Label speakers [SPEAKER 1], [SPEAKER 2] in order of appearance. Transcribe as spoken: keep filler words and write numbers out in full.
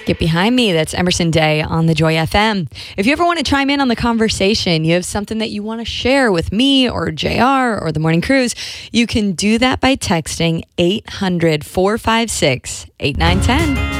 [SPEAKER 1] Get behind me. That's Emerson Day on the Joy F M. If you ever want to chime in on the conversation, you have something that you want to share with me or J R or the Morning Cruise, you can do that by texting eight hundred, four five six, eight nine one zero.